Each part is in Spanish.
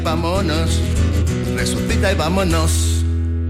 Vámonos, resucita y vámonos.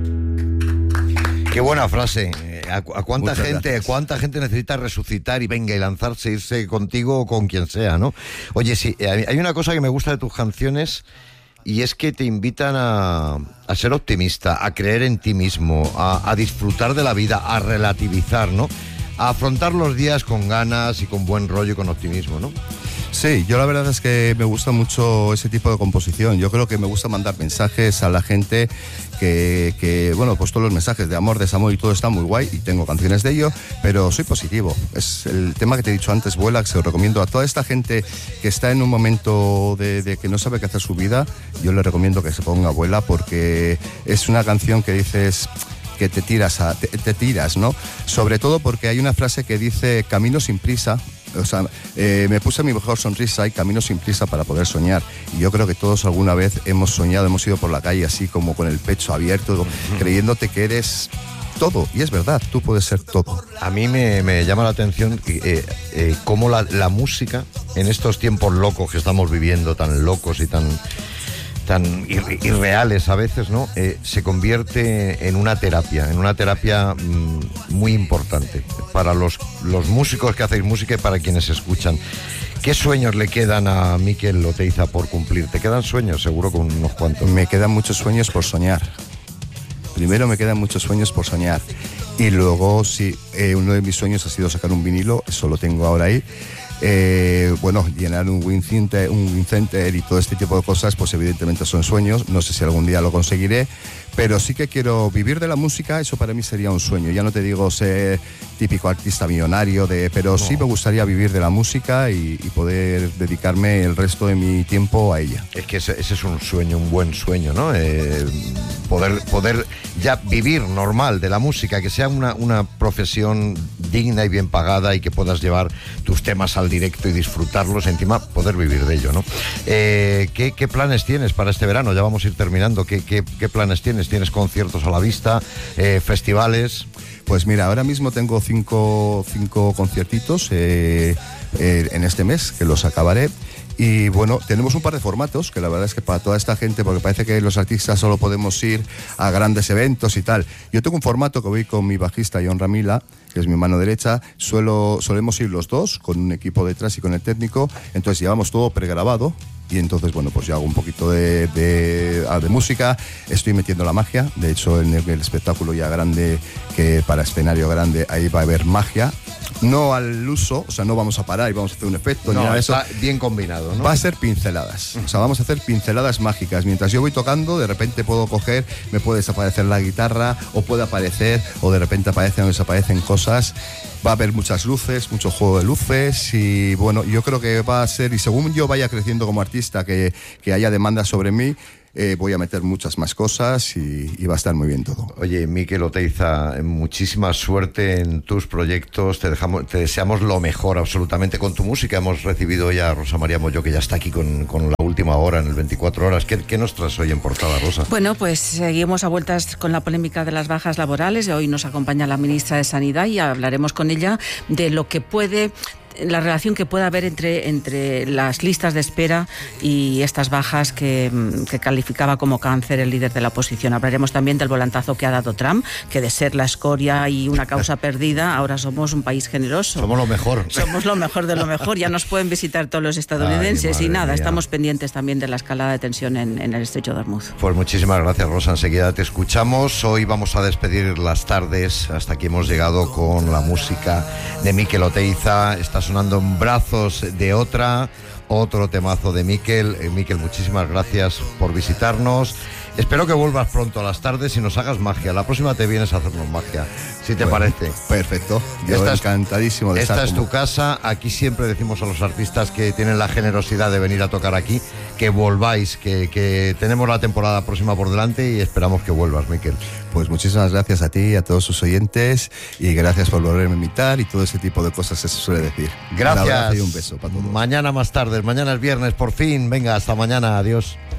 Qué buena frase. ¿A cuánta Muchas gente necesita resucitar y venga y lanzarse, irse contigo o con quien sea, ¿no? Oye, sí, hay una cosa que me gusta de tus canciones y es que te invitan a ser optimista, a creer en ti mismo, a disfrutar de la vida, a relativizar, ¿no? A afrontar los días con ganas y con buen rollo y con optimismo, ¿no? Sí, yo la verdad es que me gusta mucho ese tipo de composición. Yo creo que me gusta mandar mensajes a la gente que bueno, pues todos los mensajes de amor, desamor y todo está muy guay y tengo canciones de ello, pero soy positivo. Es el tema que te he dicho antes, Vuela, que se lo recomiendo a toda esta gente que está en un momento de que no sabe qué hacer su vida. Yo le recomiendo que se ponga Vuela porque es una canción que dices que te tiras, ¿no? Sobre todo porque hay una frase que dice camino sin prisa. O sea, me puse mi mejor sonrisa y camino sin prisa para poder soñar. Y yo creo que todos alguna vez hemos soñado, hemos ido por la calle así como con el pecho abierto, creyéndote que eres todo. Y es verdad, tú puedes ser todo. A mí me llama la atención cómo la música, en estos tiempos locos que estamos viviendo, tan locos y tan irreales a veces, ¿no? Se convierte en una terapia muy importante para los músicos que hacéis música y para quienes escuchan. ¿Qué sueños le quedan a Mikel Oteiza por cumplir? ¿Te quedan sueños? Seguro con unos cuantos. Me quedan muchos sueños por soñar. Primero me quedan muchos sueños por soñar. Y luego, sí, uno de mis sueños ha sido sacar un vinilo, eso lo tengo ahora ahí. Bueno, llenar un Win Center y todo este tipo de cosas, pues evidentemente son sueños. No sé si algún día lo conseguiré, pero sí que quiero vivir de la música. Eso para mí sería un sueño. Ya no te digo ser típico artista millonario, pero sí me gustaría vivir de la música y poder dedicarme el resto de mi tiempo a ella. Es que ese es un sueño, un buen sueño, ¿no? Poder ya vivir normal de la música, que sea una profesión digna y bien pagada y que puedas llevar tus temas al directo y disfrutarlos, encima poder vivir de ello, ¿no? ¿Qué planes tienes para este verano? Ya vamos a ir terminando. ¿Qué planes tienes? ¿Tienes conciertos a la vista? ¿Festivales? Pues mira, ahora mismo tengo cinco conciertitos en este mes, que los acabaré. Y bueno, tenemos un par de formatos que la verdad es que para toda esta gente, porque parece que los artistas solo podemos ir a grandes eventos y tal. Yo tengo un formato que voy con mi bajista John Ramila, que es mi mano derecha. Solemos ir los dos con un equipo detrás y con el técnico. Entonces llevamos todo pregrabado. Y entonces, bueno, pues yo hago un poquito de música, estoy metiendo la magia. De hecho, en el espectáculo ya grande, que para escenario grande, ahí va a haber magia. No al uso, o sea, no vamos a parar y vamos a hacer un efecto. No, ni nada de eso. Está bien combinado, ¿no? Va a ser pinceladas. O sea, vamos a hacer pinceladas mágicas. Mientras yo voy tocando, de repente puedo coger, me puede desaparecer la guitarra, o puede aparecer, o de repente aparecen o desaparecen cosas. Va a haber muchas luces, mucho juego de luces y bueno, yo creo que va a ser, y según yo vaya creciendo como artista, que haya demanda sobre mí, voy a meter muchas más cosas y va a estar muy bien todo. Oye, Mikel Oteiza, muchísima suerte en tus proyectos, te deseamos lo mejor absolutamente con tu música. Hemos recibido ya a Rosa María Molló, que ya está aquí con la última hora en el 24 horas. ¿Qué nos traes hoy en portada, Rosa? Bueno, pues seguimos a vueltas con la polémica de las bajas laborales. Hoy nos acompaña la ministra de Sanidad y hablaremos con ella de lo que la relación que pueda haber entre las listas de espera y estas bajas que calificaba como cáncer el líder de la oposición. Hablaremos también del volantazo que ha dado Trump, que de ser la escoria y una causa perdida, ahora somos un país generoso. Somos lo mejor. Somos lo mejor de lo mejor. Ya nos pueden visitar todos los estadounidenses. Ay, y nada, mía. Estamos pendientes también de la escalada de tensión en el estrecho de Hormuz. Pues muchísimas gracias, Rosa. Enseguida te escuchamos. Hoy vamos a despedir las tardes. Hasta aquí hemos llegado con la música de Mikel Oteiza. Está sonando en Brazos de Otra, otro temazo de Mikel. Mikel, muchísimas gracias por visitarnos. Espero que vuelvas pronto a las tardes y nos hagas magia. La próxima te vienes a hacernos magia, si te parece. Perfecto. Yo encantadísimo de estar. Esta es tu casa. Aquí siempre decimos a los artistas que tienen la generosidad de venir a tocar aquí, que volváis, que tenemos la temporada próxima por delante y esperamos que vuelvas, Mikel. Pues muchísimas gracias a ti y a todos sus oyentes y gracias por volverme a invitar y todo ese tipo de cosas que se suele decir. Gracias. Un abrazo y un beso para todos. Mañana más tarde, mañana es viernes, por fin. Venga, hasta mañana. Adiós.